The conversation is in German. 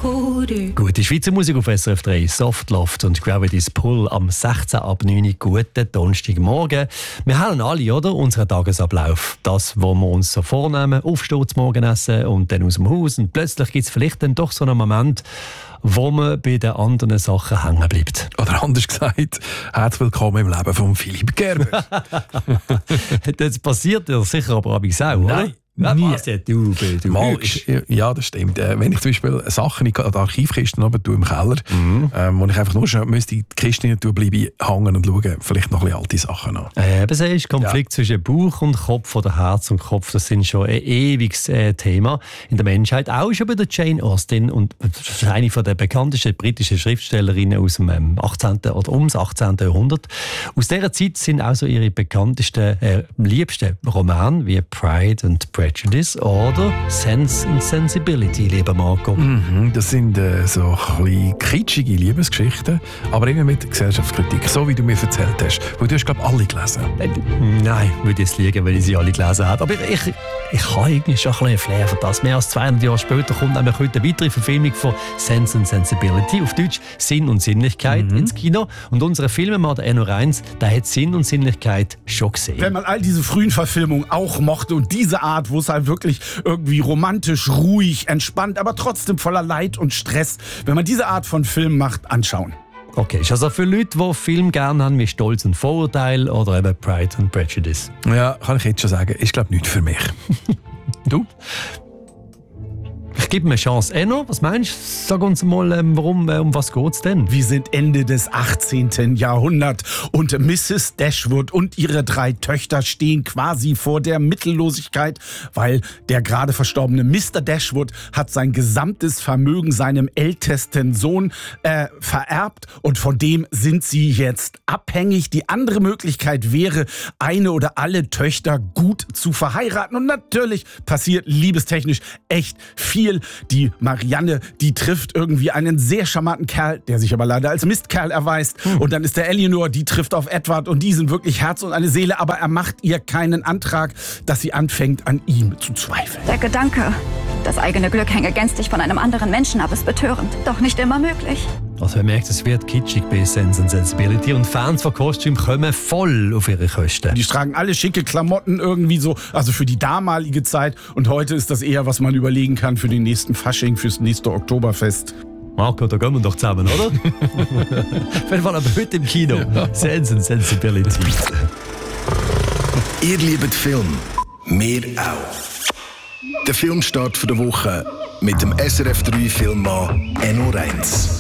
Gute Schweizer Musik auf SRF 3, Softloft und Gravity's Pull am 16 ab 9 Uhr. Guten Donnerstagmorgen. Wir haben alle, oder? Unseren Tagesablauf. Das, was wir uns so vornehmen, aufstehen zum Morgenessen und dann aus dem Haus. Und plötzlich gibt es vielleicht dann doch so einen Moment, wo man bei den anderen Sachen hängen bleibt. Oder anders gesagt, herzlich willkommen im Leben von Philipp Gerber. Das passiert ja sicher aber auch, oder? Nein, nie. Du Ja, das stimmt. Wenn ich zum Beispiel Sachen in die Archivkisten oben tue im Keller, wo ich einfach nur schon müsste die Kiste nicht tue, bleibe ich hängen und schaue vielleicht noch ein bisschen alte Sachen an. Eben, siehst, Konflikt zwischen Bauch und Kopf oder Herz und Kopf, das sind schon ein ewiges Thema in der Menschheit. Auch schon bei der Jane Austen, und das ist eine der bekanntesten britischen Schriftstellerinnen aus dem 18. oder ums 18. Jahrhundert. Aus dieser Zeit sind auch so ihre bekanntesten, liebsten Romane wie Pride and Prejudice oder Sense and Sensibility, lieber Marco. Das sind so ein bisschen kitschige Liebesgeschichten, aber immer mit Gesellschaftskritik, so wie du mir erzählt hast. Weil du hast, glaube ich, alle gelesen. Nein, würde ich jetzt liegen, weil ich sie alle gelesen habe. Aber ich habe irgendwie schon ein bisschen Flair für das. Mehr als 200 Jahre später kommt nämlich heute eine weitere Verfilmung von Sense and Sensibility, auf Deutsch Sinn und Sinnlichkeit, ins Kino. Und unser Filmemacher, der Enno Reins, der hat Sinn und Sinnlichkeit schon gesehen. Wenn man all diese frühen Verfilmungen auch mochte und diese Art, wo es halt wirklich irgendwie romantisch, ruhig, entspannt, aber trotzdem voller Leid und Stress, wenn man diese Art von Film macht, anschauen. Okay, ist also für Leute, die Film gerne haben wie Stolz und Vorurteil oder eben Pride and Prejudice? Ja, kann ich jetzt schon sagen, ist glaube ich nichts für mich. Du? Ich gebe mir eine Chance. Enno, was meinst du? Sag uns mal, um was geht es denn? Wir sind Ende des 18. Jahrhunderts und Mrs. Dashwood und ihre 3 Töchter stehen quasi vor der Mittellosigkeit, weil der gerade verstorbene Mr. Dashwood hat sein gesamtes Vermögen seinem ältesten Sohn vererbt und von dem sind sie jetzt abhängig. Die andere Möglichkeit wäre, eine oder alle Töchter gut zu verheiraten und natürlich passiert liebestechnisch echt viel. Die Marianne, die trifft irgendwie einen sehr charmanten Kerl, der sich aber leider als Mistkerl erweist. Und dann ist der Eleanor, die trifft auf Edward und die sind wirklich Herz und eine Seele, aber er macht ihr keinen Antrag, dass sie anfängt, an ihm zu zweifeln. Der Gedanke, das eigene Glück hänge gänzlich von einem anderen Menschen ab, ist betörend. Doch nicht immer möglich. Also man merkt, es wird kitschig bei Sense and Sensibility und Fans von Kostümen kommen voll auf ihre Kosten. Die tragen alle schicke Klamotten irgendwie so, also für die damalige Zeit. Und heute ist das eher, was man überlegen kann für den nächsten Fasching, fürs nächste Oktoberfest. Marco, da gehen wir doch zusammen, oder? Auf jeden Fall aber heute im Kino. Sense and Sensibility. Ihr liebt Film, wir auch. Der Filmstart der Woche mit dem SRF 3 Filmmann Enno Reins.